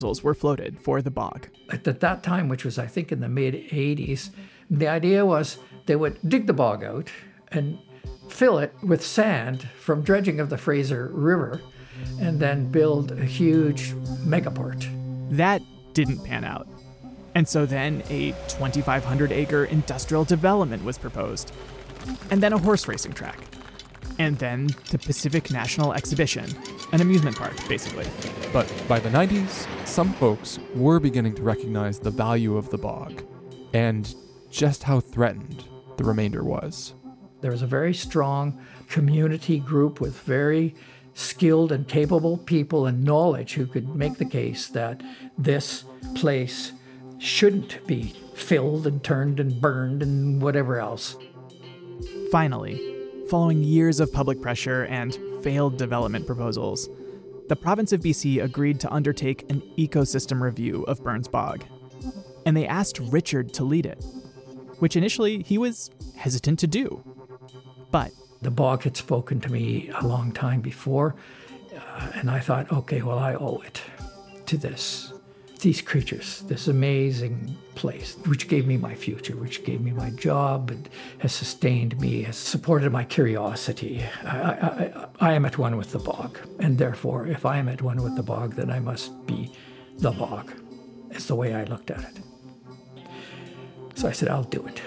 were floated for the bog. At that time, which was I think in the mid-'80s, the idea was they would dig the bog out and fill it with sand from dredging of the Fraser River and then build a huge megaport. That didn't pan out. And so then a 2,500-acre industrial development was proposed. And then a horse racing track. And then the Pacific National Exhibition, an amusement park, basically. But by the 90s, some folks were beginning to recognize the value of the bog and just how threatened the remainder was. There was a very strong community group with very skilled and capable people and knowledge who could make the case that this place shouldn't be filled and turned and burned and whatever else. Finally, following years of public pressure and failed development proposals, the province of BC agreed to undertake an ecosystem review of Burns Bog. And they asked Richard to lead it, which initially he was hesitant to do. But the bog had spoken to me a long time before, and I thought, okay, well, I owe it to these creatures, this amazing place, which gave me my future, which gave me my job, and has sustained me, has supported my curiosity. I am at one with the bog, and therefore, if I am at one with the bog, then I must be the bog. It's the way I looked at it. So I said, I'll do it.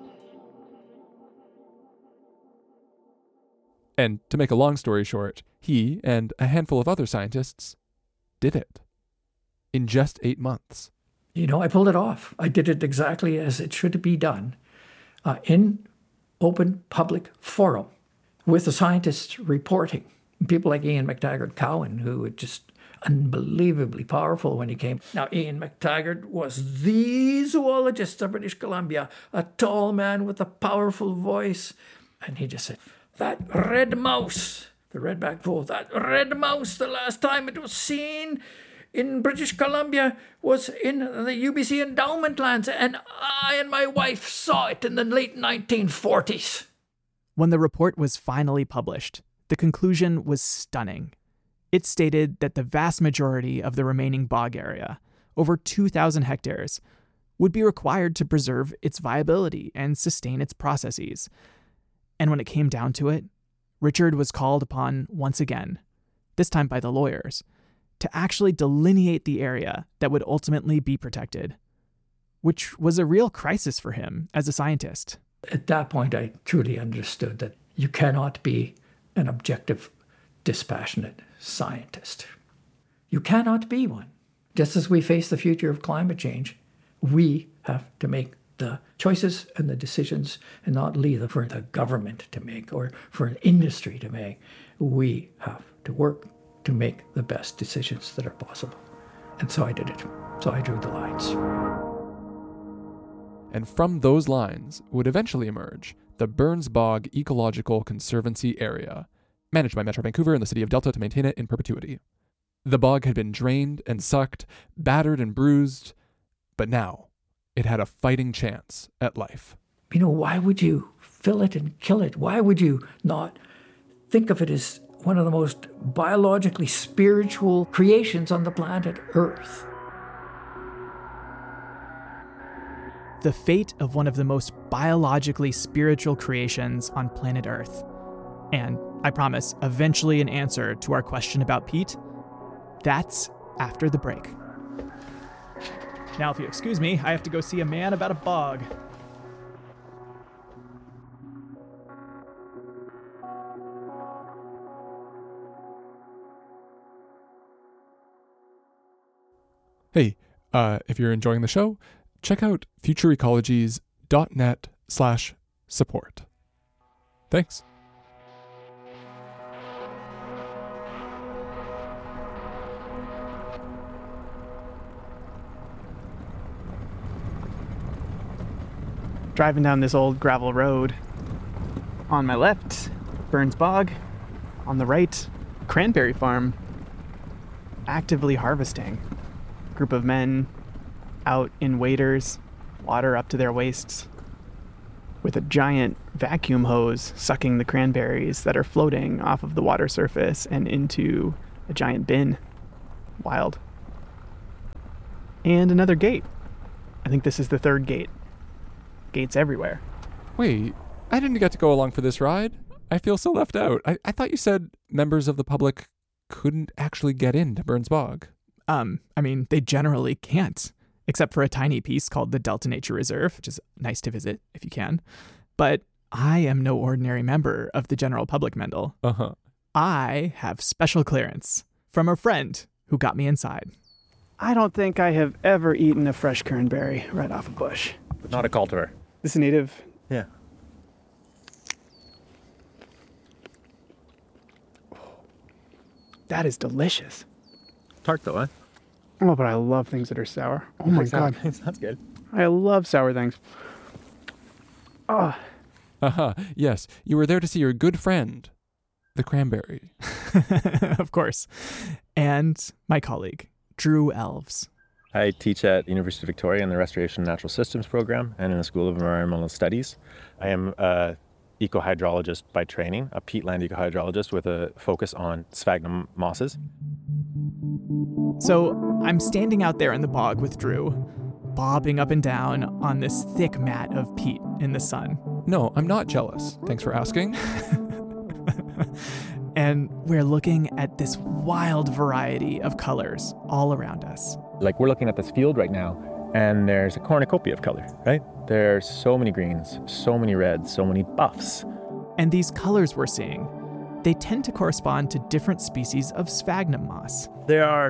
And to make a long story short, he and a handful of other scientists did it in just 8 months. You know, I pulled it off. I did it exactly as it should be done, in open public forum, with the scientists reporting. People like Ian McTaggart Cowan, who were just unbelievably powerful when he came. Now, Ian McTaggart was the zoologist of British Columbia, a tall man with a powerful voice. And he just said, that red mouse, the redback vole, that red mouse, the last time it was seen in British Columbia was in the UBC endowment lands, and I and my wife saw it in the late 1940s. When the report was finally published, the conclusion was stunning. It stated that the vast majority of the remaining bog area, over 2,000 hectares, would be required to preserve its viability and sustain its processes. And when it came down to it, Richard was called upon once again, this time by the lawyers, to actually delineate the area that would ultimately be protected, which was a real crisis for him as a scientist. At that point, I truly understood that you cannot be an objective, dispassionate scientist. You cannot be one. Just as we face the future of climate change, we have to make the choices and the decisions and not leave them for the government to make or for an industry to make. We have to work to make the best decisions that are possible. And so I did it. So I drew the lines. And from those lines would eventually emerge the Burns Bog Ecological Conservancy Area, managed by Metro Vancouver and the City of Delta to maintain it in perpetuity. The bog had been drained and sucked, battered and bruised, but now it had a fighting chance at life. You know, why would you fill it and kill it? Why would you not think of it as one of the most biologically spiritual creations on the planet Earth? The fate of one of the most biologically spiritual creations on planet Earth. And, I promise, eventually an answer to our question about peat. That's after the break. Now, if you excuse me, I have to go see a man about a bog. Hey, if you're enjoying the show, check out futureecologies.net/support. Thanks. Driving down this old gravel road. On my left, Burns Bog. On the right, cranberry farm. Actively harvesting. Group of men out in waders, water up to their waists, with a giant vacuum hose sucking the cranberries that are floating off of the water surface and into a giant bin. Wild. And another gate. I think this is the third gate. Gates everywhere. Wait, I didn't get to go along for this ride. I feel so left out. I thought you said members of the public couldn't actually get into Burns Bog. They generally can't, except for a tiny piece called the Delta Nature Reserve, which is nice to visit if you can. But I am no ordinary member of the general public, Mendel. Uh-huh. I have special clearance from a friend who got me inside. I don't think I have ever eaten a fresh cranberry right off a bush. Not a cultivar. This is native. Yeah. That is delicious. Tart though, huh? Oh, but I love things that are sour. Oh my God. That's good. I love sour things. Oh, Yes, you were there to see your good friend, the cranberry. Of course. And my colleague, Drew Elves. I teach at University of Victoria in the Restoration of Natural Systems program and in the School of Environmental Studies. I am an ecohydrologist by training, a peatland ecohydrologist with a focus on sphagnum mosses. So I'm standing out there in the bog with Drew, bobbing up and down on this thick mat of peat in the sun. No, I'm not jealous. Thanks for asking. And we're looking at this wild variety of colors all around us. Like we're looking at this field right now and there's a cornucopia of color, right? There's so many greens, so many reds, so many buffs. And these colors we're seeing, they tend to correspond to different species of sphagnum moss, There are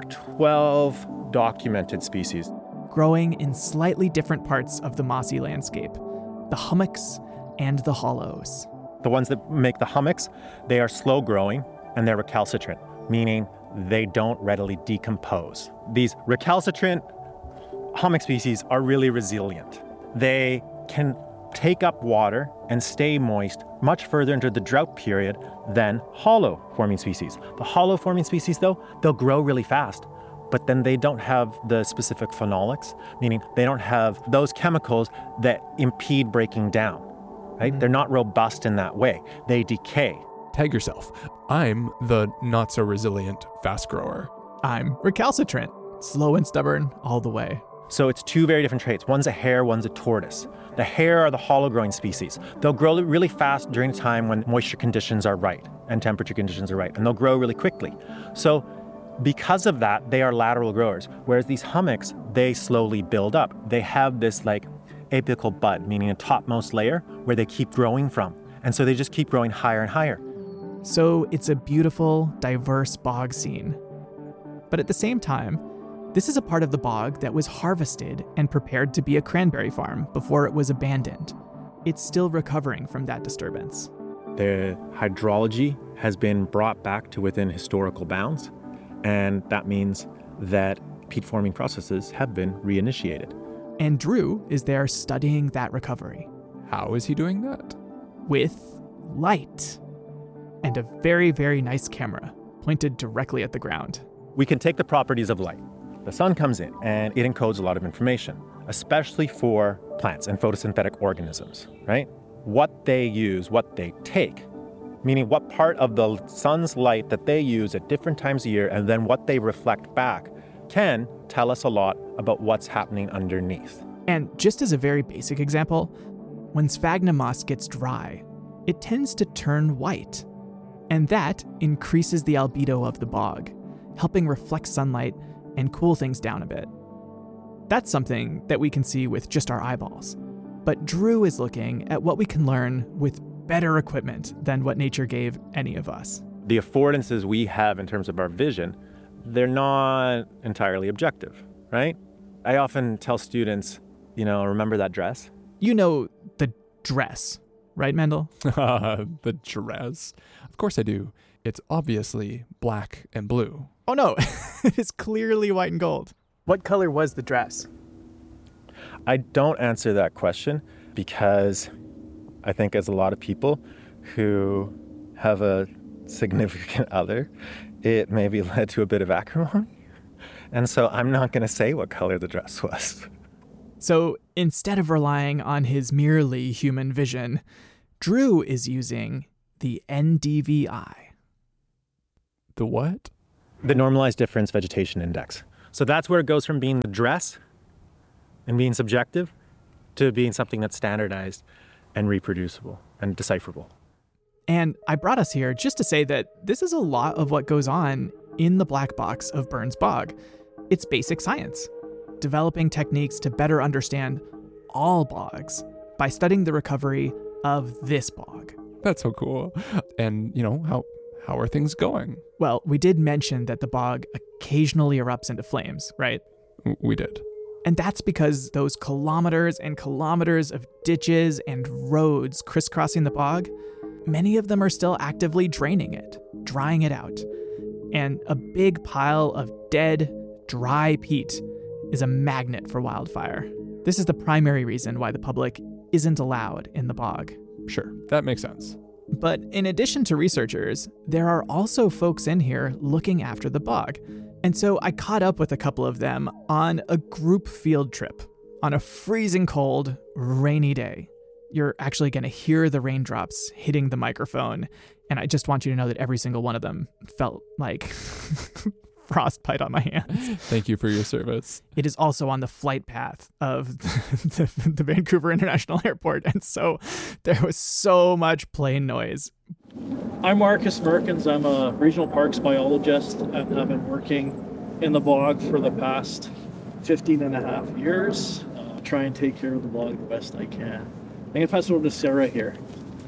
12 documented species. growing in slightly different parts of the mossy landscape, the hummocks and the hollows. The ones that make the hummocks, they are slow growing and they're recalcitrant, meaning they don't readily decompose. These recalcitrant hummock species are really resilient. They can take up water and stay moist much further into the drought period than hollow forming species. The hollow forming species though, they'll grow really fast, but then they don't have the specific phenolics, meaning they don't have those chemicals that impede breaking down, right? They're not robust in that way. They decay. Tag yourself. I'm the not-so-resilient fast grower. I'm recalcitrant, slow and stubborn all the way. So it's two very different traits. One's a hare, one's a tortoise. The hare are the hollow growing species. They'll grow really fast during a time when moisture conditions are right and temperature conditions are right, and they'll grow really quickly. So because of that, they are lateral growers, whereas these hummocks, they slowly build up. They have this like apical bud, meaning a topmost layer where they keep growing from. And so they just keep growing higher and higher. So it's a beautiful, diverse bog scene. But at the same time, this is a part of the bog that was harvested and prepared to be a cranberry farm before it was abandoned. It's still recovering from that disturbance. The hydrology has been brought back to within historical bounds, and that means that peat forming processes have been reinitiated. And Drew is there studying that recovery How is he doing that? with light and a very, very nice camera pointed directly at the ground. We can take the properties of light. The sun comes in and it encodes a lot of information, especially for plants and photosynthetic organisms, right? What they use, what they take, meaning what part of the sun's light that they use at different times of year and then what they reflect back can tell us a lot about what's happening underneath. And just as a very basic example, when sphagnum moss gets dry, it tends to turn white. And that increases the albedo of the bog, helping reflect sunlight and cool things down a bit. That's something that we can see with just our eyeballs. But Drew is looking at what we can learn with better equipment than what nature gave any of us. The affordances we have in terms of our vision, they're not entirely objective, right? I often tell students, remember that dress? You know the dress, right, Mendel? The dress. Of course I do. It's obviously black and blue. Oh no, it is clearly white and gold. what color was the dress? I don't answer that question because I think as a lot of people who have a significant other, it maybe led to a bit of acrimony. And so I'm not going to say what color the dress was. So instead of relying on his merely human vision, Drew is using the NDVI. The what? The Normalized Difference Vegetation Index. So that's where it goes from being a dress and being subjective to being something that's standardized and reproducible and decipherable. And I brought us here just to say that this is a lot of what goes on in the black box of Burns Bog. It's basic science, developing techniques to better understand all bogs by studying the recovery of this bog. That's so cool. And, how are things going? Well, we did mention that the bog occasionally erupts into flames, right? We did. And that's because those kilometers and kilometers of ditches and roads crisscrossing the bog, many of them are still actively draining it, drying it out. And a big pile of dead, dry peat is a magnet for wildfire. This is the primary reason why the public isn't allowed in the bog. Sure, that makes sense. But in addition to researchers, there are also folks in here looking after the bog. And so I caught up with a couple of them on a group field trip on a freezing cold, rainy day. You're actually going to hear the raindrops hitting the microphone, and I just want you to know that every single one of them felt like frostbite on my hands. Thank you for your service. It is also on the flight path of the Vancouver International Airport, and so there was so much plane noise. I'm Marcus Merkins. I'm a regional parks biologist, and I've been working in the bog for the past 15 and a half years, try and take care of the bog the best I can. I'm going to pass it over to Sarah here.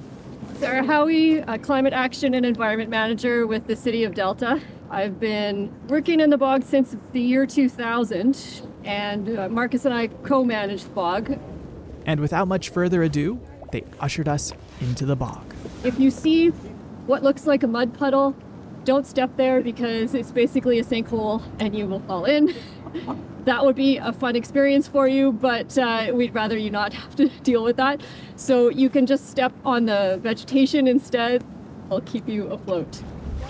Sarah Howie, a climate action and environment manager with the City of Delta. I've been working in the bog since the year 2000, and Marcus and I co-manage the bog. And without much further ado, they ushered us into the bog. If you see what looks like a mud puddle, don't step there because it's basically a sinkhole and you will fall in. That would be a fun experience for you, but we'd rather you not have to deal with that. So you can just step on the vegetation instead. It'll keep you afloat.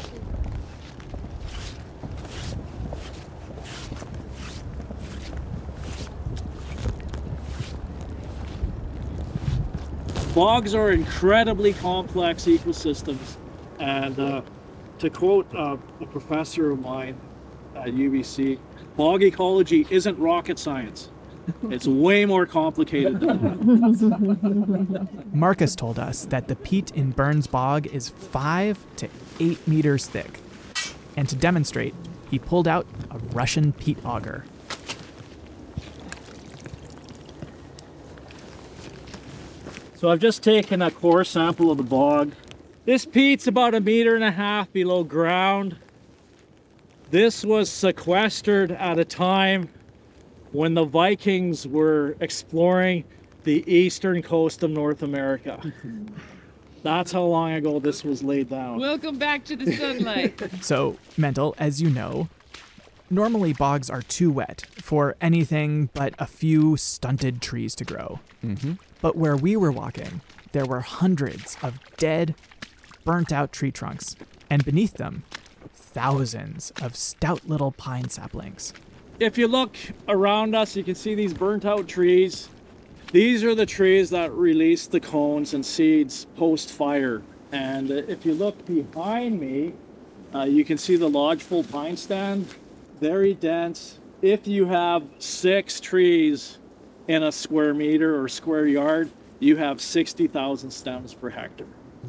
Bogs are incredibly complex ecosystems, and to quote a professor of mine at UBC, bog ecology isn't rocket science. It's way more complicated than that. Marcus told us that the peat in Burns Bog is 5 to 8 meters thick. And to demonstrate, he pulled out a Russian peat auger. So I've just taken a core sample of the bog. This peat's about 1.5 meters below ground. This was sequestered at a time when the Vikings were exploring the eastern coast of North America. That's how long ago this was laid down. Welcome back to the sunlight. So, Mendel, as you know, normally bogs are too wet for anything but a few stunted trees to grow. Mm-hmm. But where we were walking, there were hundreds of dead, burnt-out tree trunks, and beneath them, thousands of stout little pine saplings. If you look around us, you can see these burnt-out trees. These are the trees that release the cones and seeds post-fire. And if you look behind me, you can see the lodgepole pine stand. Very dense. If you have 6 trees in a square meter or square yard, you have 60,000 stems per hectare.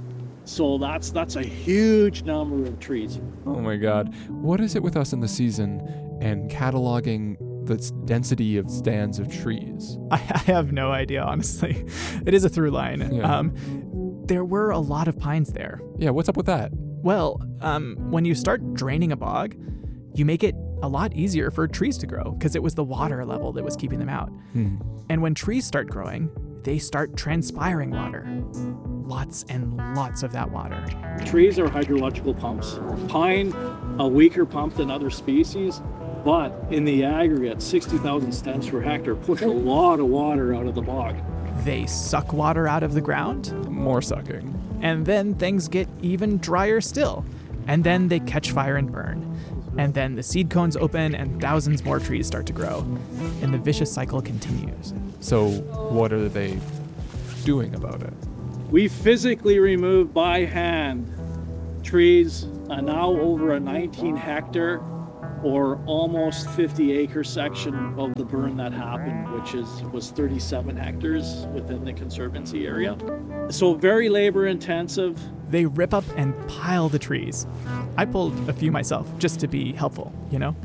So that's a huge number of trees. Oh my God. What is it with us in the season and cataloging the density of stands of trees? I have no idea, honestly. It is a through line. Yeah. There were a lot of pines there. Yeah, what's up with that? Well, when you start draining a bog, you make it a lot easier for trees to grow because it was the water level that was keeping them out. And when trees start growing, they start transpiring water. Lots and lots of that water. Trees are hydrological pumps. Pine, a weaker pump than other species, but in the aggregate, 60,000 stems per hectare push a lot of water out of the bog. They suck water out of the ground, More sucking. and then things get even drier still. And then they catch fire and burn. And then the seed cones open and thousands more trees start to grow. And the vicious cycle continues. So what are they doing about it? We physically removed by hand trees now over a 19 hectare or almost 50-acre section of the burn that happened, which was 37 hectares within the Conservancy area. So very labor intensive. They rip up and pile the trees. I pulled a few myself just to be helpful, you know?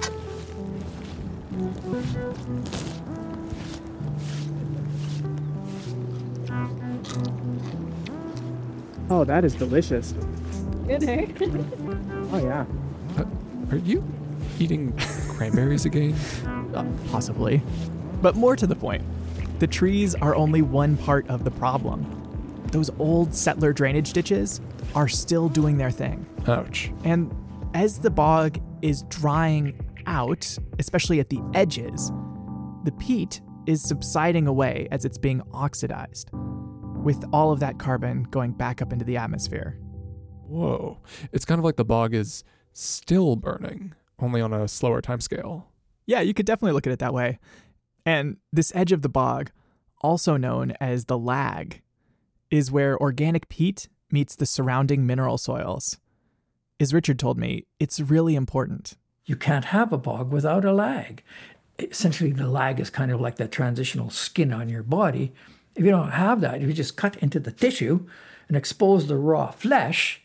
Oh, that is delicious. Good, eh? Oh, yeah. Are you eating cranberries again? Possibly. But more to the point, the trees are only one part of the problem. Those old settler drainage ditches are still doing their thing. Ouch. And as the bog is drying out, especially at the edges, the peat is subsiding away as it's being oxidized, with all of that carbon going back up into the atmosphere. Whoa. It's kind of like the bog is still burning, only on a slower timescale. Yeah, you could definitely look at it that way. And this edge of the bog, also known as the lag, is where organic peat meets the surrounding mineral soils. As Richard told me, it's really important. You can't have a bog without a lag. Essentially, the lag is kind of like that transitional skin on your body. If you don't have that, if you just cut into the tissue and expose the raw flesh,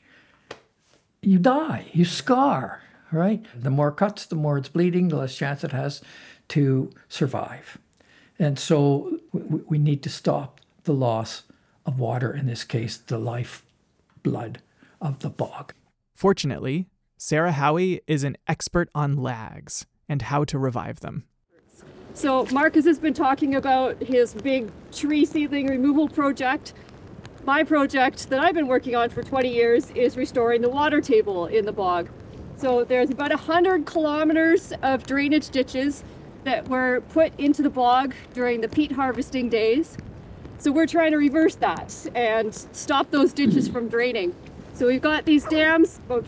you die, you scar, right? The more cuts, the more it's bleeding, the less chance it has to survive. And so we need to stop the loss of water, in this case, the lifeblood of the bog. Fortunately, Sarah Howie is an expert on lags and how to revive them. So Marcus has been talking about his big tree seedling removal project. My project that I've been working on for 20 years is restoring the water table in the bog. So there's about 100 kilometers of drainage ditches that were put into the bog during the peat harvesting days. So we're trying to reverse that and stop those ditches from draining. So we've got these dams, about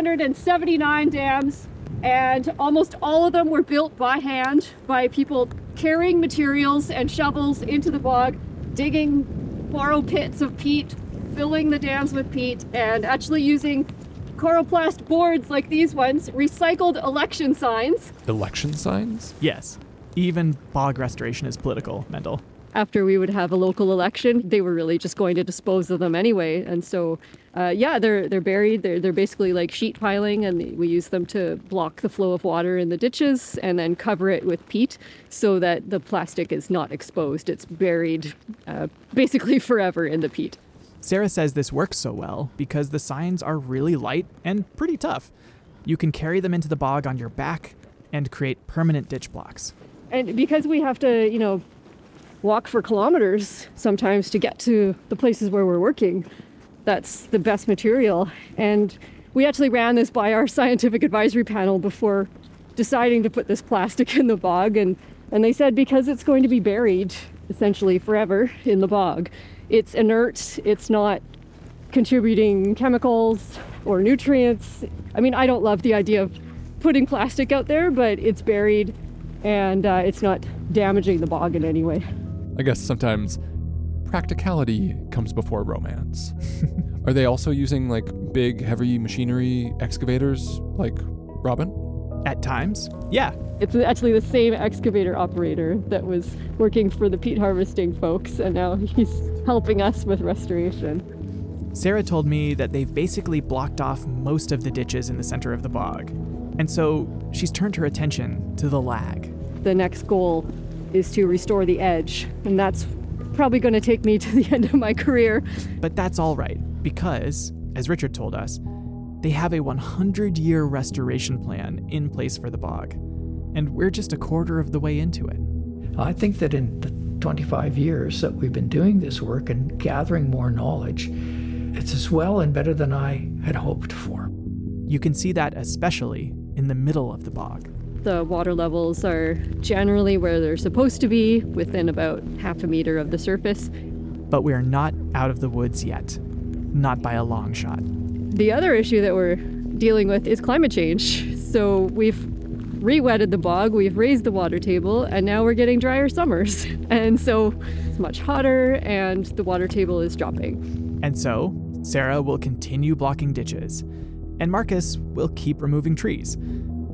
479 dams, and almost all of them were built by hand by people carrying materials and shovels into the bog, digging borrow pits of peat, filling the dams with peat, and actually using coroplast boards like these ones, recycled election signs. Election signs? Yes, even bog restoration is political, Mendel. After we would have a local election, they were really just going to dispose of them anyway. And so, they're buried. They're basically like sheet piling, and we use them to block the flow of water in the ditches and then cover it with peat so that the plastic is not exposed. It's buried basically forever in the peat. Sarah says this works so well because the signs are really light and pretty tough. You can carry them into the bog on your back and create permanent ditch blocks. And because we have to, walk for kilometers sometimes to get to the places where we're working, that's the best material. And we actually ran this by our scientific advisory panel before deciding to put this plastic in the bog. And they said because it's going to be buried essentially forever in the bog, it's inert, it's not contributing chemicals or nutrients. I mean, I don't love the idea of putting plastic out there, but it's buried and it's not damaging the bog in any way. I guess sometimes practicality comes before romance. Are they also using like big, heavy machinery excavators like Robin? At times, yeah. It's actually the same excavator operator that was working for the peat harvesting folks, and now he's helping us with restoration. Sarah told me that they've basically blocked off most of the ditches in the center of the bog. And so she's turned her attention to the lag. The next goal is to restore the edge, and that's probably going to take me to the end of my career. But that's all right, because, as Richard told us, they have a 100-year restoration plan in place for the bog, and we're just a quarter of the way into it. I think that in the 25 years that we've been doing this work and gathering more knowledge, it's as well and better than I had hoped for. You can see that especially in the middle of the bog. The water levels are generally where they're supposed to be, within about half a meter of the surface. But we're not out of the woods yet. Not by a long shot. The other issue that we're dealing with is climate change. So we've re-wetted the bog, we've raised the water table, and now we're getting drier summers. And so it's much hotter and the water table is dropping. And so Sarah will continue blocking ditches, and Marcus will keep removing trees.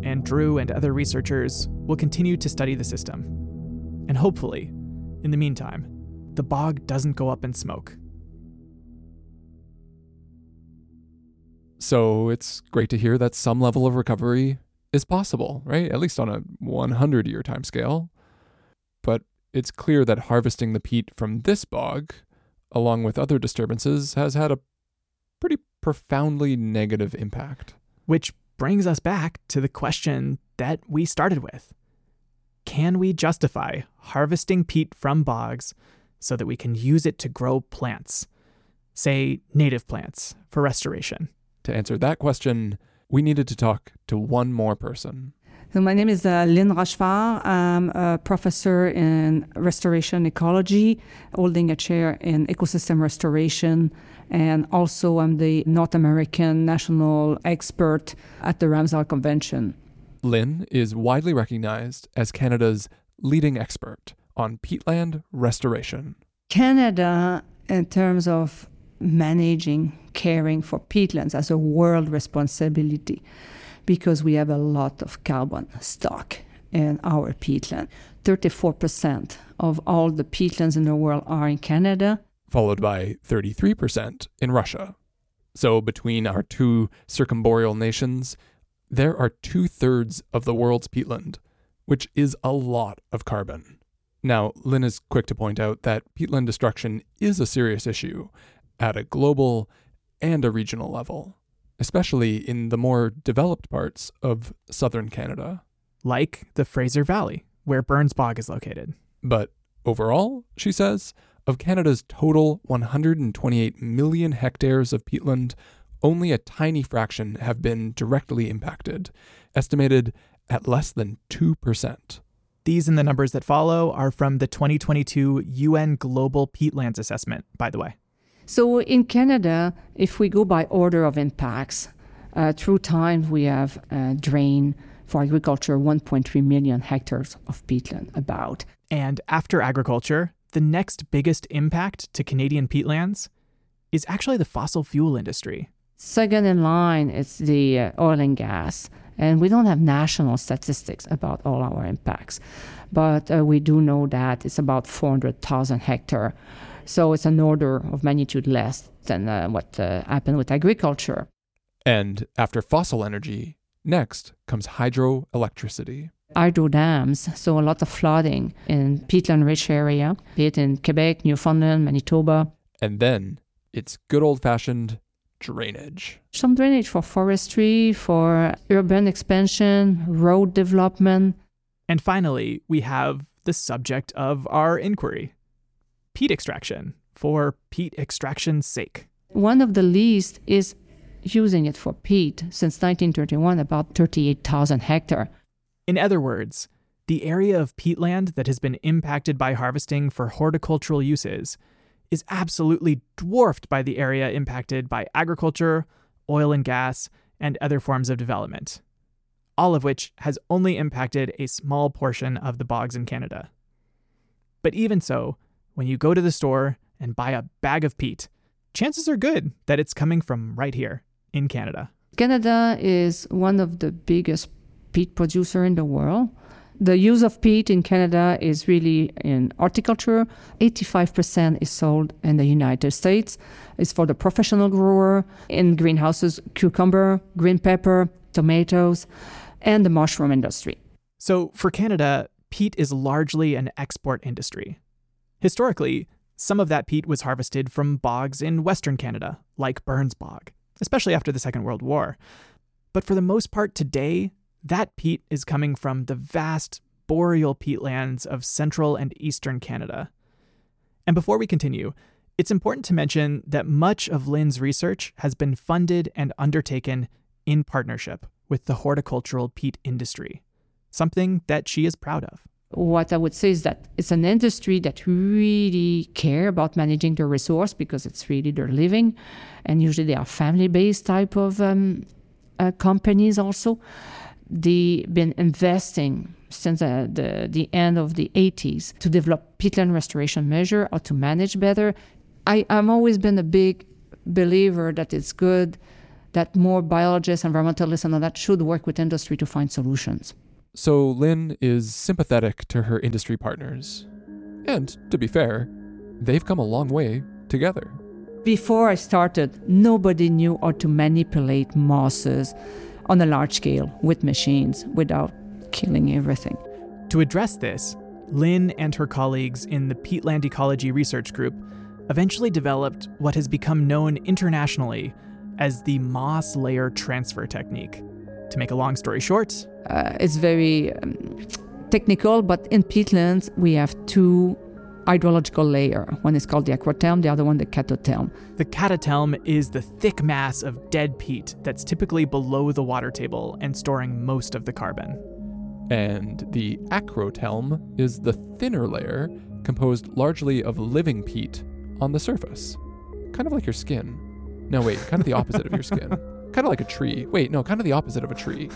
and Drew and other researchers will continue to study the system. And hopefully, in the meantime, the bog doesn't go up in smoke. So it's great to hear that some level of recovery is possible, right? At least on a 100-year timescale. But it's clear that harvesting the peat from this bog, along with other disturbances, has had a pretty profoundly negative impact. Which brings us back to the question that we started with. Can we justify harvesting peat from bogs so that we can use it to grow plants, say native plants, for restoration? To answer that question, we needed to talk to one more person. So my name is Lynn Rochefort. I'm a professor in restoration ecology, holding a chair in ecosystem restoration, and also I'm the North American national expert at the Ramsar Convention. Lynn is widely recognized as Canada's leading expert on peatland restoration. Canada, in terms of managing, caring for peatlands, as a world responsibility, because we have a lot of carbon stock in our peatland. 34% of all the peatlands in the world are in Canada, followed by 33% in Russia. So between our two circumboreal nations, there are 2/3 of the world's peatland, which is a lot of carbon. Now, Lynn is quick to point out that peatland destruction is a serious issue at a global and a regional level, especially in the more developed parts of southern Canada. Like the Fraser Valley, where Burns Bog is located. But overall, she says, of Canada's total 128 million hectares of peatland, only a tiny fraction have been directly impacted, estimated at less than 2%. These and the numbers that follow are from the 2022 UN Global Peatlands Assessment, by the way. So in Canada, if we go by order of impacts, through time we have drained for agriculture 1.3 million hectares of peatland about. And after agriculture, the next biggest impact to Canadian peatlands is actually the fossil fuel industry. Second in line, it's the oil and gas. And we don't have national statistics about all our impacts. But we do know that it's about 400,000 hectares. So it's an order of magnitude less than what happened with agriculture. And after fossil energy, next comes hydroelectricity. Hydro dams, so a lot of flooding in peatland-rich area, be it in Quebec, Newfoundland, Manitoba. And then it's good old-fashioned drainage. Some drainage for forestry, for urban expansion, road development. And finally, we have the subject of our inquiry. Peat extraction, for peat extraction's sake. One of the least is using it for peat since 1931, about 38,000 hectares. In other words, the area of peatland that has been impacted by harvesting for horticultural uses is absolutely dwarfed by the area impacted by agriculture, oil and gas, and other forms of development, all of which has only impacted a small portion of the bogs in Canada. But even so, when you go to the store and buy a bag of peat, chances are good that it's coming from right here in Canada. Canada is one of the biggest peat producer in the world. The use of peat in Canada is really in horticulture. 85% is sold in the United States. It's for the professional grower, in greenhouses, cucumber, green pepper, tomatoes, and the mushroom industry. So for Canada, peat is largely an export industry. Historically, some of that peat was harvested from bogs in Western Canada, like Burns Bog, especially after the Second World War. But for the most part today, that peat is coming from the vast boreal peatlands of central and eastern Canada. And before we continue, it's important to mention that much of Lynn's research has been funded and undertaken in partnership with the horticultural peat industry, something that she is proud of. What I would say is that it's an industry that really care about managing their resource because it's really their living. And usually they are family-based type of companies also. They've been investing since the end of the 80s to develop peatland restoration measure or to manage better. I've always been a big believer that it's good that more biologists, environmentalists, and all that should work with industry to find solutions. So Lynn is sympathetic to her industry partners. And, to be fair, they've come a long way together. Before I started, nobody knew how to manipulate mosses on a large scale with machines without killing everything. To address this, Lynn and her colleagues in the Peatland Ecology Research Group eventually developed what has become known internationally as the moss layer transfer technique. To make a long story short, it's very technical, but in peatlands we have two hydrological layers. One is called the acrothelm, the other one the catothelm. The catothelm is the thick mass of dead peat that's typically below the water table and storing most of the carbon. And the acrothelm is the thinner layer composed largely of living peat on the surface. Kind of like your skin. No, wait, kind of the opposite of your skin. Kind of like a tree. Wait, no, kind of the opposite of a tree.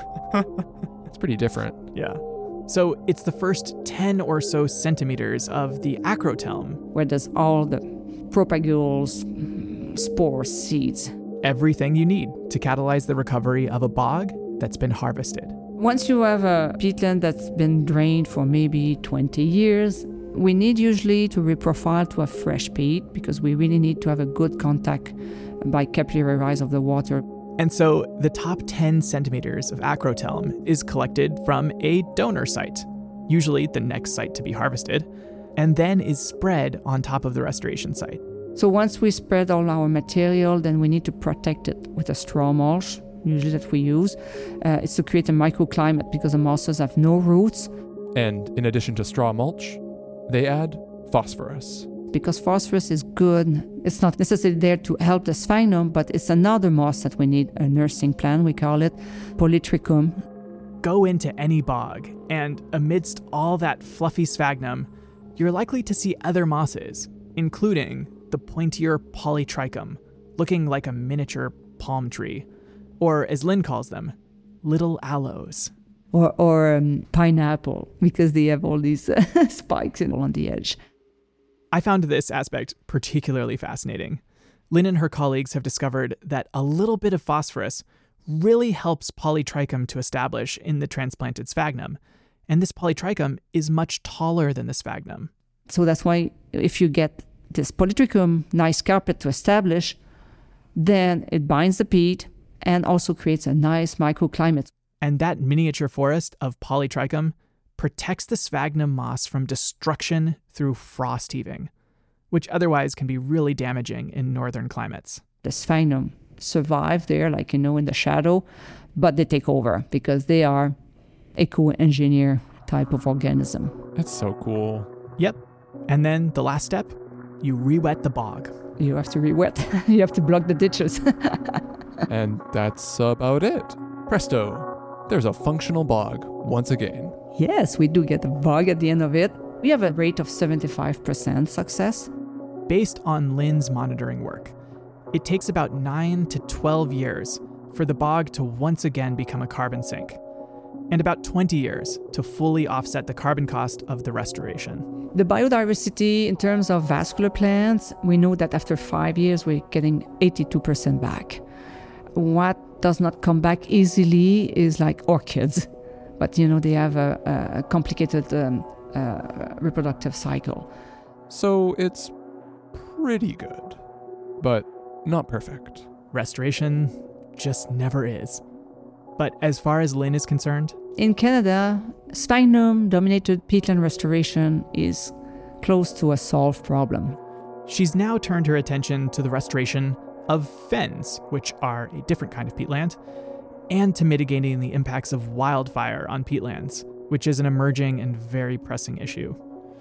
It's pretty different. Yeah. So it's the first 10 or so centimeters of the acrothelm, where there's all the propagules, spores, seeds. Everything you need to catalyze the recovery of a bog that's been harvested. Once you have a peatland that's been drained for maybe 20 years, we need usually to reprofile to a fresh peat because we really need to have a good contact by capillary rise of the water. And so the top 10 centimeters of acrothelm is collected from a donor site, usually the next site to be harvested, and then is spread on top of the restoration site. So once we spread all our material, then we need to protect it with a straw mulch, usually that we use. It's to create a microclimate because the mosses have no roots. And in addition to straw mulch, they add phosphorus. Because phosphorus is good. It's not necessarily there to help the sphagnum, but it's another moss that we need, a nursing plant, we call it, Polytrichum. Go into any bog, and amidst all that fluffy sphagnum, you're likely to see other mosses, including the pointier Polytrichum, looking like a miniature palm tree, or as Lynn calls them, little aloes. Or pineapple, because they have all these spikes on the edge. I found this aspect particularly fascinating. Lynn and her colleagues have discovered that a little bit of phosphorus really helps Polytrichum to establish in the transplanted sphagnum. And this Polytrichum is much taller than the sphagnum. So that's why if you get this Polytrichum nice carpet to establish, then it binds the peat and also creates a nice microclimate. And that miniature forest of Polytrichum protects the sphagnum moss from destruction through frost heaving, which otherwise can be really damaging in northern climates. The sphagnum survive there, like, in the shadow, but they take over because they are eco-engineer type of organism. That's so cool. Yep. And then the last step, you re-wet the bog. You have to re-wet. You have to block the ditches. And that's about it. Presto. There's a functional bog once again. Yes, we do get a bog at the end of it. We have a rate of 75% success. Based on Lynn's monitoring work, it takes about 9 to 12 years for the bog to once again become a carbon sink, and about 20 years to fully offset the carbon cost of the restoration. The biodiversity in terms of vascular plants, we know that after 5 years we're getting 82% back. What does not come back easily is like orchids. But, they have a complicated reproductive cycle. So it's pretty good, but not perfect. Restoration just never is. But as far as Lynn is concerned, in Canada, sphagnum-dominated peatland restoration is close to a solved problem. She's now turned her attention to the restoration of fens, which are a different kind of peatland, and to mitigating the impacts of wildfire on peatlands, which is an emerging and very pressing issue.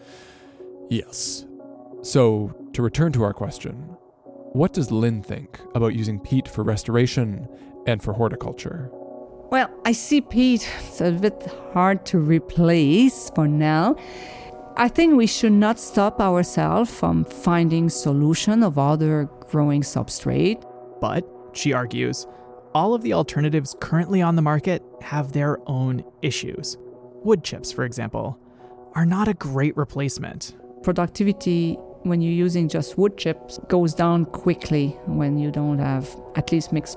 Yes. So, to return to our question, what does Lynn think about using peat for restoration and for horticulture? Well, I see peat, it's a bit hard to replace for now. I think we should not stop ourselves from finding solution of other growing substrate. But, she argues, all of the alternatives currently on the market have their own issues. Wood chips, for example, are not a great replacement. Productivity, when you're using just wood chips, goes down quickly when you don't have at least mixed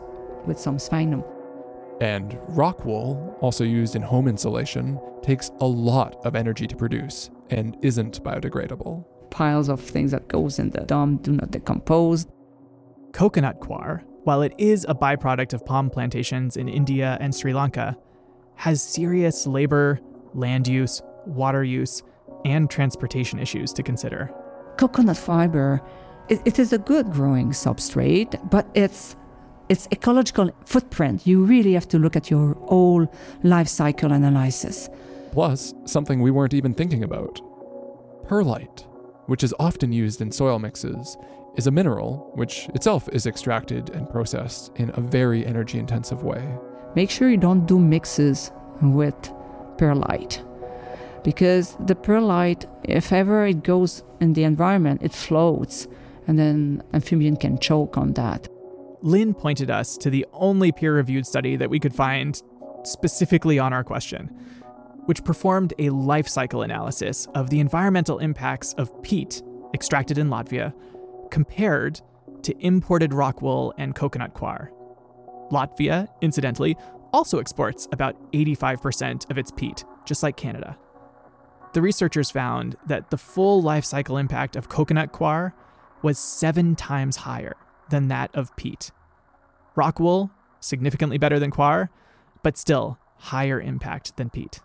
with some sphagnum. And rock wool, also used in home insulation, takes a lot of energy to produce and isn't biodegradable. Piles of things that goes in the dump do not decompose. Coconut coir, while it is a byproduct of palm plantations in India and Sri Lanka, has serious labor, land use, water use, and transportation issues to consider. Coconut fiber, it is a good growing substrate, but its ecological footprint, you really have to look at your whole life cycle analysis. Plus, something we weren't even thinking about. Perlite, which is often used in soil mixes, is a mineral which itself is extracted and processed in a very energy-intensive way. Make sure you don't do mixes with perlite, because the perlite, if ever it goes in the environment, it floats, and then amphibian can choke on that. Lynn pointed us to the only peer-reviewed study that we could find specifically on our question, which performed a life cycle analysis of the environmental impacts of peat extracted in Latvia compared to imported rock wool and coconut coir. Latvia, incidentally, also exports about 85% of its peat, just like Canada. The researchers found that the full life cycle impact of coconut coir was 7 times higher than that of peat. Rock wool, significantly better than coir, but still higher impact than peat.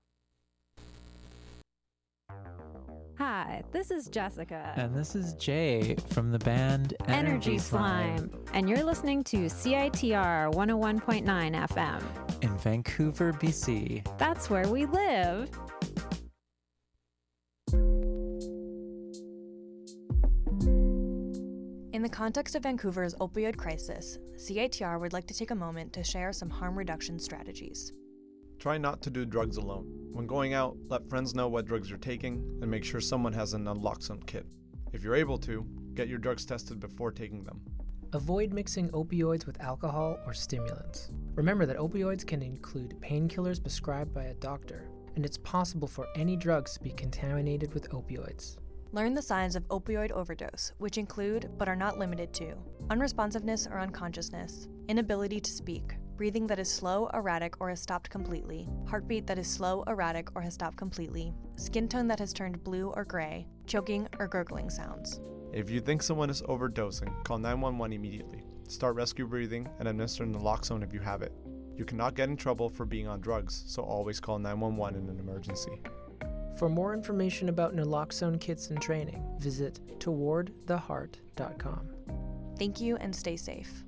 Hi, this is Jessica. And this is Jay from the band Energy Slime. And you're listening to CITR 101.9 FM. In Vancouver, BC. That's where we live. In the context of Vancouver's opioid crisis, CITR would like to take a moment to share some harm reduction strategies. Try not to do drugs alone. When going out, let friends know what drugs you're taking and make sure someone has an naloxone kit. If you're able to, get your drugs tested before taking them. Avoid mixing opioids with alcohol or stimulants. Remember that opioids can include painkillers prescribed by a doctor, and it's possible for any drugs to be contaminated with opioids. Learn the signs of opioid overdose, which include, but are not limited to, unresponsiveness or unconsciousness, inability to speak, breathing that is slow, erratic, or has stopped completely, heartbeat that is slow, erratic, or has stopped completely, skin tone that has turned blue or gray, choking or gurgling sounds. If you think someone is overdosing, call 911 immediately. Start rescue breathing and administer naloxone if you have it. You cannot get in trouble for being on drugs, so always call 911 in an emergency. For more information about naloxone kits and training, visit towardtheheart.com. Thank you and stay safe.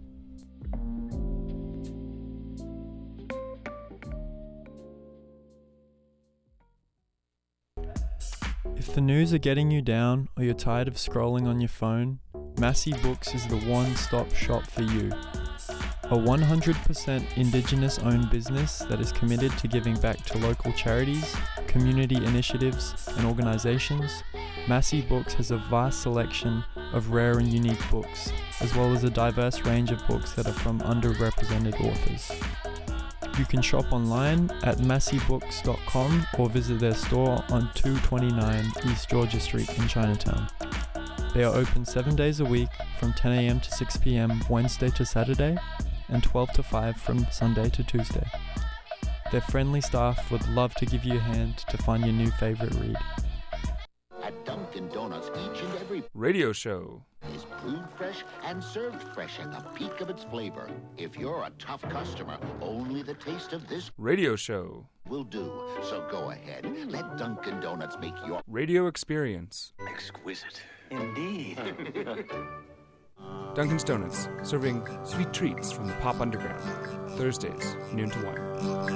If the news are getting you down or you're tired of scrolling on your phone, Massey Books is the one-stop shop for you. A 100% Indigenous-owned business that is committed to giving back to local charities, community initiatives, and organizations, Massey Books has a vast selection of rare and unique books, as well as a diverse range of books that are from underrepresented authors. You can shop online at masseybooks.com or visit their store on 229 East Georgia Street in Chinatown. They are open 7 days a week from 10 a.m. to 6 p.m. Wednesday to Saturday and 12 to 5 from Sunday to Tuesday. Their friendly staff would love to give you a hand to find your new favorite read. At Dunkin' Donuts, each and every radio show is brewed fresh and served fresh at the peak of its flavor. If you're a tough customer, only the taste of this radio show will do. So go ahead, let Dunkin' Donuts make your radio experience exquisite. Indeed. Dunkin's Donuts, serving sweet treats from the pop underground. Thursdays, noon to 1.